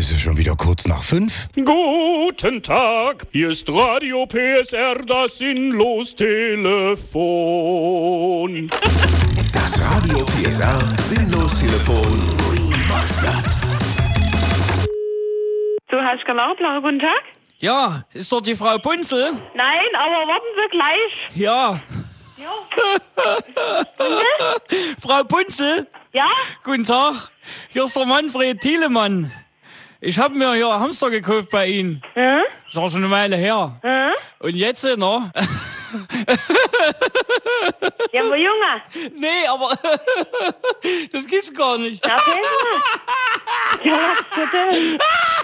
ist es schon wieder kurz nach 5. Guten Tag, hier ist Radio PSR, das Sinnlos-Telefon. Das Radio PSR Sinnlos-Telefon Remastered. Du hast genau, guten Tag? Ja, ist dort die Frau Punzel? Nein, aber warten Sie gleich. Ja. Ja. Frau Punzel? Ja? Guten Tag. Hier ist der Manfred Thielemann. Ich habe mir hier Hamster gekauft bei Ihnen. Ja? Ist auch schon eine Weile her. Ja? Und jetzt, ne? Ja, aber Junge. Nee, aber das gibt's gar nicht. Erzähl mal. Ja, was für denn?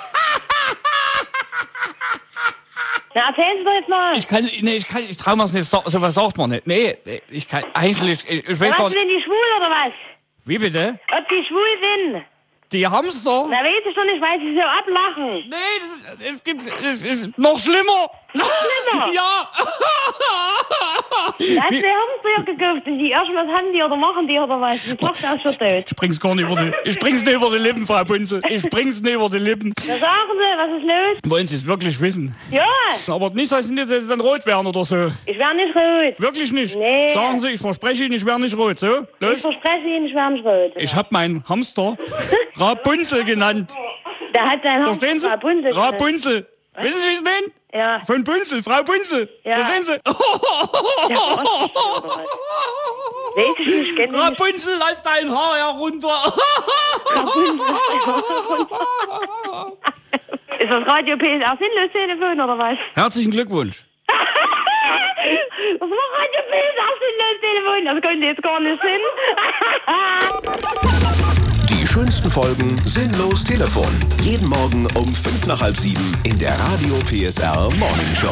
Na, erzählen Sie doch jetzt mal. Ich trau mir's nicht, so was sagt man nicht. Nee, ich kann, eigentlich, ich weiß Was, gar nicht. sind die schwul oder was? Wie bitte? Ob die schwul sind? Die Hamster? Na, weiß ich doch nicht, weil sie so ablachen. Nee, es ist noch schlimmer. Schlimmer? Ja. Da hast du haben sie ja gekauft. Die erstmal haben die oder machen die oder was? Die Tochter ist schon tot. Ich bring's gar nicht ich bring's nicht über die Lippen, Frau Punzel. Ich bring's nicht über die Lippen. Na, sagen Sie, was ist los? Wollen Sie es wirklich wissen? Ja, Aber nicht, dass Sie dann rot werden oder so. ich werde nicht rot. Wirklich nicht? Nee. Sagen Sie, ich verspreche Ihnen, ich werde nicht rot. So, Ich los. verspreche Ihnen, ich werde nicht rot. Ich habe meinen Hamster Rapunzel genannt. Der hat seinen Verstehen Sie? Rapunzel. Rapunzel. Wissen Sie, wie ich es meine? Ja. Von Punzel, Frau Punzel. Ja. Verstehen Sie? Weiß ich nicht, kenn ich nicht. Rapunzel, lass dein Haar herunter. Ist das Radio PSR Sinnlos-Telefon oder was? Herzlichen Glückwunsch. Was macht Radio PSR Sinnlos-Telefon? Das könnte jetzt gar nicht Sinn. Die schönsten Folgen Sinnlos Telefon. Jeden Morgen um 6:55 in der Radio PSR Morning Show.